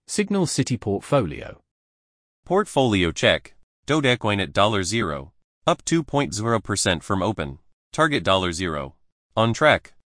Signal City Portfolio. Portfolio check. Dogecoin at $0, up 2.0% from open. Target $0. On track.